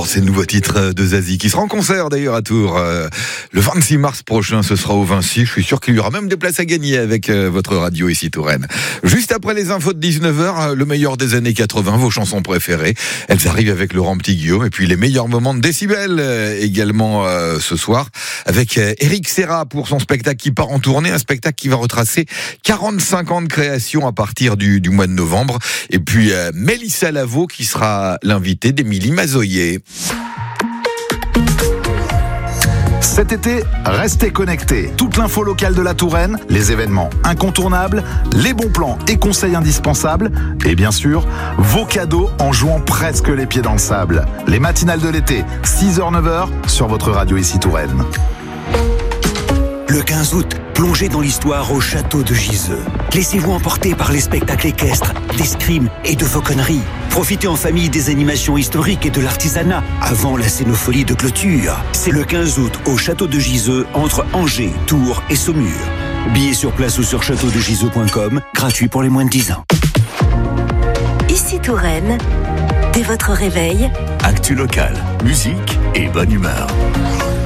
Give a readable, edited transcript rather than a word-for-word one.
Encore, c'est le nouveau titre de Zazie qui sera en concert d'ailleurs à Tours le 26 mars prochain. Ce sera au Vinci. Je suis sûr qu'il y aura même des places à gagner avec votre radio ici Touraine. Juste après les infos de 19h, le meilleur des années 80, vos chansons préférées. Elles arrivent avec Laurent Petit-Guillaume et puis les meilleurs moments de Décibel également ce soir avec Eric Serra pour son spectacle qui part en tournée. Un spectacle qui va retracer 45 ans de création à partir du mois de novembre. Et puis Mélissa Lavo qui sera l'invitée d'Émilie Mazoyer. Cet été, restez connectés. Toute l'info locale de la Touraine, les événements incontournables, les bons plans et conseils indispensables, et bien sûr, vos cadeaux en jouant presque les pieds dans le sable. Les matinales de l'été, 6h-9h, sur votre radio ici Touraine. Le 15 août, plongez dans l'histoire au château de Giseux. Laissez-vous emporter par les spectacles équestres, d'escrime et de fauconnerie. Profitez en famille des animations historiques et de l'artisanat avant la scénopholie de clôture. C'est le 15 août au château de Giseux entre Angers, Tours et Saumur. Billets sur place ou sur châteaudegiseux.com, gratuit pour les moins de 10 ans. Ici Touraine, dès votre réveil, actu local, musique et bonne humeur.